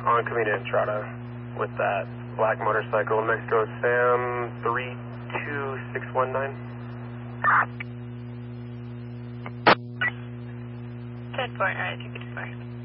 on Camino Entrada with that black motorcycle, Mexico Sam 32619. 10-4, alright, you can start.